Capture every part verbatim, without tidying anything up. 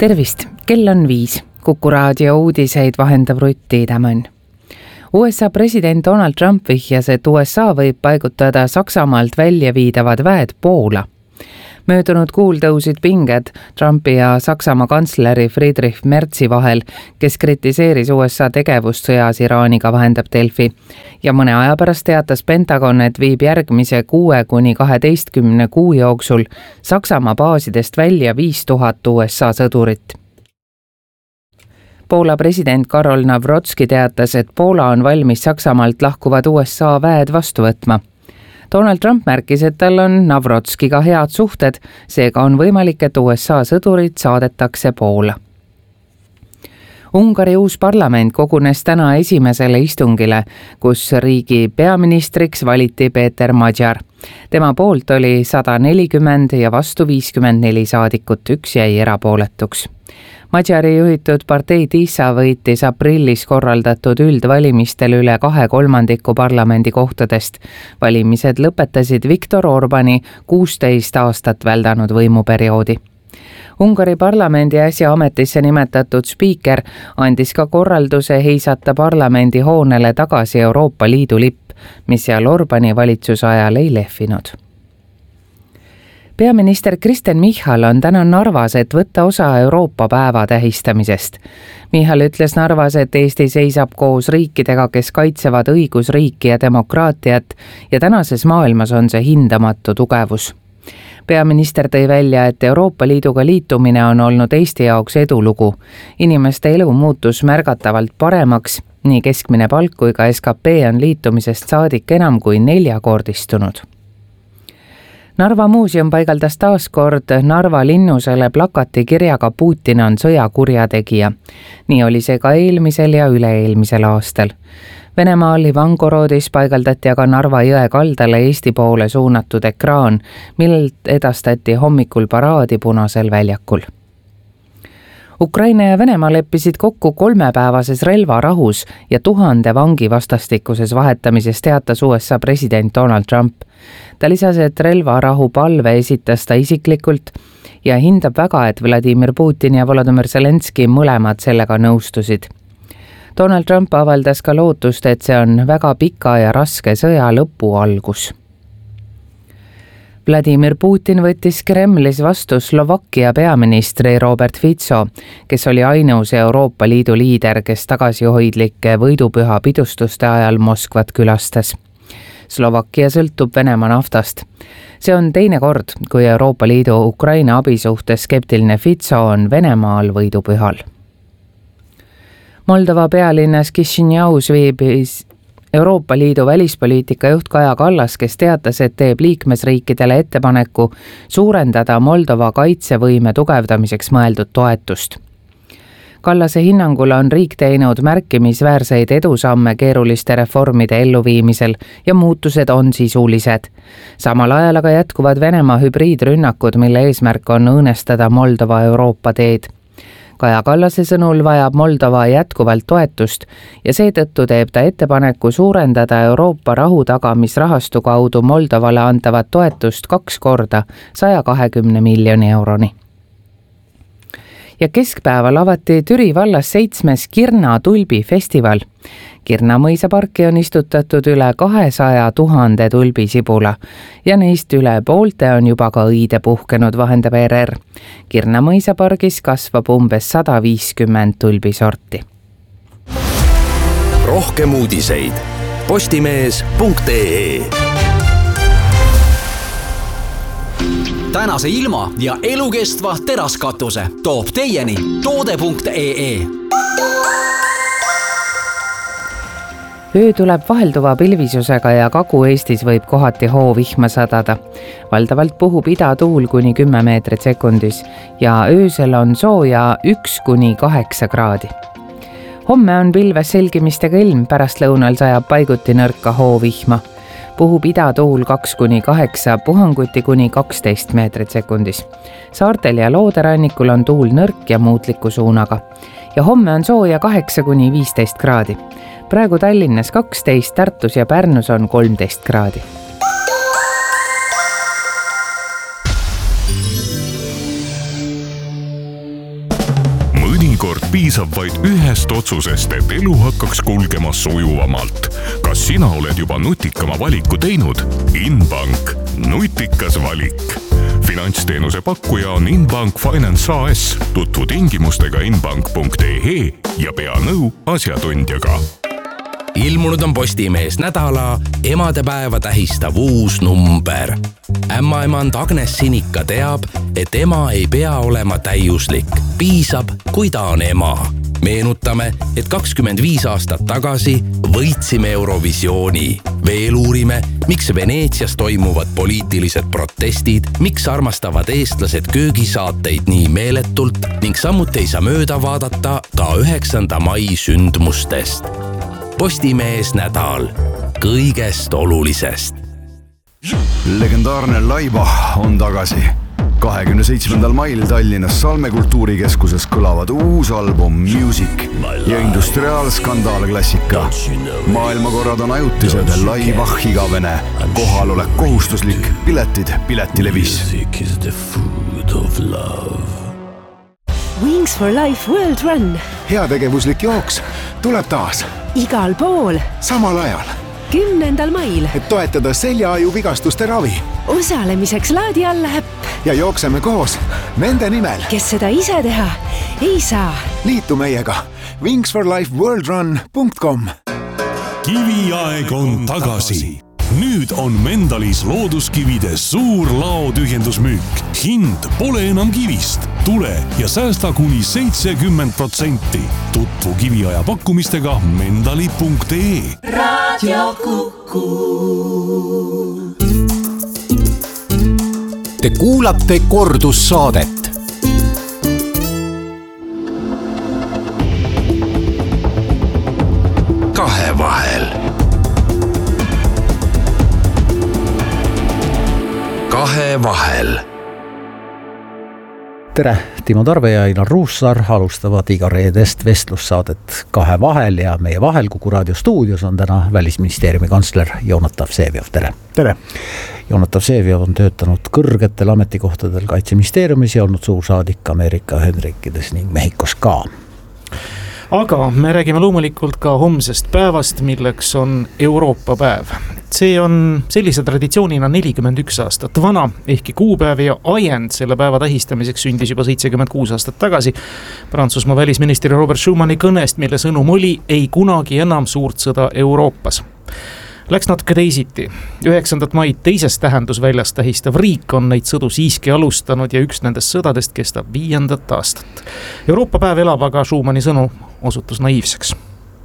Tervist, kell on viis. Kuku raadio uudiseid vahendab Rutti Tämön. U S A president Donald Trump vihjas, et U S A võib paigutada Saksamaalt välja viidavad väed Poola. Möödunud kuul tõusid pinged Trumpi ja Saksamaa kantsleri Friedrich Merzi vahel, kes kritiseeris U S A tegevust sõjas Iraaniga, vahendab Delfi. Ja mõne aja pärast teatas Pentagon, et viib järgmise kuue kuni kaheteistkümne kuu jooksul Saksamaa baasidest välja viis tuhat U S A sõdurit. Poola president Karol Nawrocki teatas, et Poola on valmis Saksamaalt lahkuvad U S A väed vastu võtma. Donald Trump märkis, et tal on Nawrockiga head suhted, seega on võimalik, et U S A sõdurid saadetakse Poola. Ungari uus parlament kogunes täna esimesele istungile, kus riigi peaministriks valiti Peeter Magyar. Tema poolt oli sada nelikümmend ja vastu viiskümmend neli saadikut, üks jäi erapooletuks. Magyari juhitud partei Tisa võitis aprillis korraldatud üldvalimistel üle kahe kolmandiku parlamendi kohtadest. Valimised lõpetasid Viktor Orbani kuusteist aastat väldanud võimuperioodi. Ungari parlamendi äsja ametisse nimetatud spiiker andis ka korralduse heisata parlamendi hoonele tagasi Euroopa Liidu lipp, mis seal Orbani valitsuse ajal ei lehvinud. Peaminister Kristen Michal on täna Narvas, et võtta osa Euroopa päeva tähistamisest. Michal ütles Narvas, et Eesti seisab koos riikidega, kes kaitsevad õigusriiki ja demokraatiat ja tänases maailmas on see hindamatu tugevus. Peaminister tõi välja, et Euroopa Liiduga liitumine on olnud Eesti jaoks edulugu. Inimeste elu muutus märgatavalt paremaks, nii keskmine palk kui ka S K P on liitumisest saadik enam kui neljakordistunud. Narva muuseum paigaldas taas kord Narva linnusele plakati kirjaga Putin on sõjakurjategija. Nii oli see ka eelmisel ja üle-eelmisel aastal. Venemaal Ivangorodis paigaldati aga Narva jõe kaldale Eesti poole suunatud ekraan, millelt edastati hommikul paraadi Punasel väljakul. Ukraina ja Venemaa leppisid kokku kolmepäevases relvarahus ja tuhande vangi vastastikuses vahetamises, teatas U S A president Donald Trump. Ta lisas, et relvarahu palve esitas ta isiklikult ja hindab väga, et Vladimir Putin ja Volodymyr Zelenski mõlemad sellega nõustusid. Donald Trump avaldas ka lootust, et see on väga pika ja raske sõja lõpu algus. Vladimir Putin võttis Kremlis vastu Slovakkia peaministri Robert Fico, kes oli ainus Euroopa Liidu liider, kes tagasihoidlike võidupüha pidustuste ajal Moskvat külastas. Slovakkia sõltub Venemaa naftast. See on teine kord, kui Euroopa Liidu Ukraina abi suhtes skeptiline Fico on Venemaal võidupühal. Moldova pealinnas Kišinjaus viibis Euroopa Liidu välispoliitika juht Kaja Kallas, kes teatas, et teeb liikmesriikidele ettepaneku suurendada Moldova kaitsevõime tugevdamiseks mõeldud toetust. Kallase hinnangul on riik teinud märkimisväärseid edusamme keeruliste reformide elluviimisel ja muutused on sisulised. Samal ajal aga jätkuvad Venemaa hübriidrünnakud, mille eesmärk on õõnestada Moldova Euroopa teed. Kaja Kallase sõnul vajab Moldova jätkuvalt toetust ja seetõttu teeb ta ettepaneku suurendada Euroopa rahutagamisrahastu kaudu Moldovale antavat toetust kaks korda saja kahekümne miljoni euroni. Ja keskpäeval avati Türi vallas seitsmes Kirna tulbi festival. Kirna mõisaparki on istutatud üle kahesaja tuhande tulbisibula ja neist üle poolte on juba ka õide puhkenud, vahendab R R. Kirna mõisapargis kasvab umbes sada viiskümmend tulbisorti. Rohkem uudiseid postimees punkt ee. Tänase ilma ja elukestva teraskatuse toob teieni toode punkt ee. Öö tuleb vahelduva pilvisusega ja Kagu-Eestis võib kohati hoovihma sadada. Valdavalt puhub idatuul kuni kümme meetrit sekundis ja öösel on sooja üks kuni kaheksa kraadi. Homme on pilves selgimistega ilm, pärast lõunal sajab paiguti nõrka hoovihma. Puhub idatuul kaks kuni kaheksa, puhanguti kuni kaksteist meetrit sekundis. Saartel ja looderannikul on tuul nõrk ja muutliku suunaga. Ja homme on sooja kaheksa kuni viisteist kraadi. Praegu Tallinnas kaksteist, Tartus ja Pärnus on kolmteist kraadi. mõnikord piisab vaid ühest otsusest, et elu hakkaks kulgema sujuvamalt. Kas sina oled juba nutikama valiku teinud? Inbank. Nutikas valik. Finantsteenuse pakkuja on Inbank Finance A S. Tutvu tingimustega inbank punkt e e ja pea nõu asjatundjaga. Ilmunud on Postimees nädala emadepäeva tähistav uus number. Ämmaemand Agnes Sinika teab, et ema ei pea olema täiuslik. Piisab, kui ta on ema. Meenutame, et kakskümmend viis aastat tagasi võitsime Eurovisiooni. Veel uurime, miks Veneetsias toimuvad poliitilised protestid, miks armastavad eestlased köögisaateid nii meeletult ning samuti ei saa mööda vaadata ka üheksanda mai sündmustest. Postimees nädal kõigest olulisest. Legendaarne Laiba on tagasi. kahekümne seitsmendal mail Tallinnas Salme kultuurikeskuses kõlavad uus album Music ja industriaalskandaal klassika. Maailmakorrad on ajutised, Laibach igavene, kohal olek kohustuslik, piletid Piletilevis. Wings for Life World Run. Heategevuslik jooks tuleb taas. Igal pool. Samal ajal. Kümnendal mail. Et toetada seljaaju vigastuste ravi. Osalemiseks laadi alla äpp. Ja jookseme koos nende nimel. Kes seda ise teha ei saa. Liitu meiega. wings for life world run punkt com. Kiviaeg on tagasi. Nüüd on Mendalis looduskivide suur laotühjendusmüük. Hind pole enam kivist. Tule ja säästa kuni seitsekümmend protsenti. Tutvu kiviaja pakkumistega mendali punkt e e. Radio Kuku. Te kuulate kordussaadet. Kahevahel. Kahevahel. Tere, Timo Tarve ja Einar Ruussaar alustavad iga reedest vestlussaadet Kahevahel ja meie vahel Kuku raadio stuudios on täna Välisministeeriumi kantsler Jonatav Vseviov. Tere! Tere! Jonatav Vseviov on töötanud kõrgetel ametikohtadel Kaitseministeeriumis ja olnud suursaadik Ameerika Ühendriikides ning Mehhikos ka. Aga me räägime loomulikult ka homsest päevast, milleks on Euroopa päev. See on sellise traditsioonina nelikümmend üks aastat vana, ehkki kuupäev ja ajend selle päeva tähistamiseks sündis juba seitsekümmend kuus aastat tagasi. Prantsusmaa välisministri Robert Schumani kõnest, mille sõnum oli ei kunagi enam suurt sõda Euroopas. Läks natuke teisiti. üheksandat maid teises tähendusväljas tähistav riik on neid sõdu siiski alustanud ja üks nendest sõdadest kestab viiendat aastat. Euroopa päev elab aga Schumani sõnu osutus naiivseks.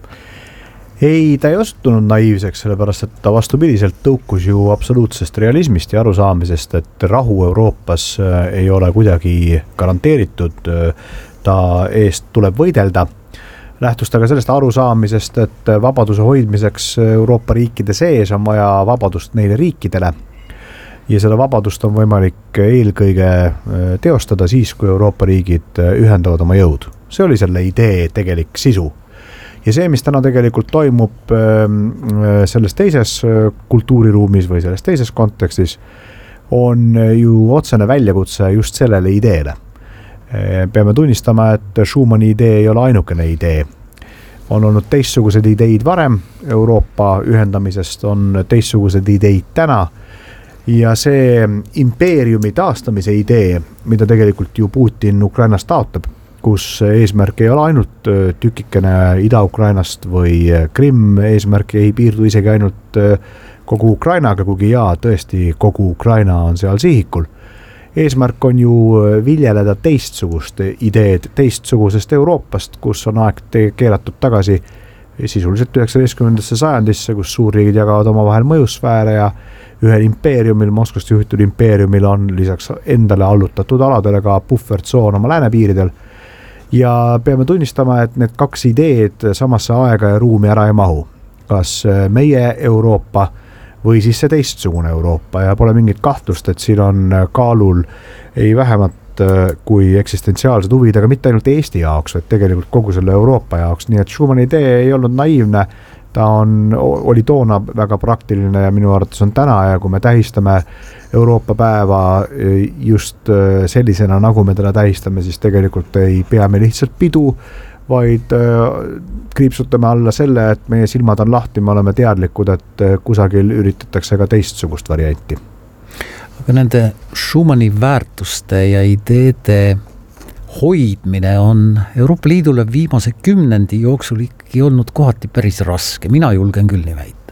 Ei, ta ei osutunud naiivseks, sellepärast, et ta vastupidiselt tõukus ju absoluutsest realismist ja arusaamisest, et rahu Euroopas ei ole kuidagi garanteeritud, ta eest tuleb võidelda. Lähtus ta ka sellest arusaamisest, et vabaduse hoidmiseks Euroopa riikide sees on vaja vabadust neile riikidele. Ja seda vabadust on võimalik eelkõige teostada siis, kui Euroopa riigid ühendavad oma jõud. See oli selle idee tegelik sisu. Ja see, mis täna tegelikult toimub selles teises kultuuriruumis või selles teises kontekstis, on ju otsene väljakutse just sellele ideele. Peame tunnistama, et Schumani idee ei ole ainukene idee. On olnud teistsugused ideid varem, Euroopa ühendamisest on teistsugused ideid täna ja see impeeriumi taastamise idee, mida tegelikult ju Putin Ukrainas taotab, kus eesmärk ei ole ainult tükikene Ida-Ukrainast või Krimm, eesmärk ei piirdu isegi ainult kogu Ukrainaga, kuigi jaa, tõesti kogu Ukraina on seal sihikul. Eesmärk on ju viljeleda teistsugust ideed, teistsugusest Euroopast, kus on aeg keeratud tagasi sisuliselt üheksateistkümnendasse sajandisse, kus suurriigid jagavad oma vahel mõjusfääre ja ühel impeeriumil, Moskvast juhitud impeeriumil on lisaks endale allutatud aladele ka puhvertsoon oma läänepiiridel. Ja peame tunnistama, et need kaks ideed samasse aega ja ruumi ära ei mahu. Kas meie Euroopa või siis see teistsugune Euroopa ja pole mingit kahtlust, et siin on kaalul ei vähemat kui eksistentsiaalsed huvid, aga mitte ainult Eesti jaoks, vaid tegelikult kogu selle Euroopa jaoks. Nii et Schumani idee ei olnud naiivne, ta on, oli toona väga praktiline ja minu arvates on täna ja kui me tähistame Euroopa päeva just sellisena, nagu me teda tähistame, siis tegelikult ei pea me lihtsalt pidu, vaid kriipsutame alla selle, et meie silmad on lahti, me oleme teadlikud, et kusagil üritatakse ka teistsugust varianti. Aga nende Schumanni väärtuste ja ideede hoidmine on Euroopa Liidule viimase kümnendi jooksul ikkagi olnud kohati päris raske, mina julgen küll nii väita.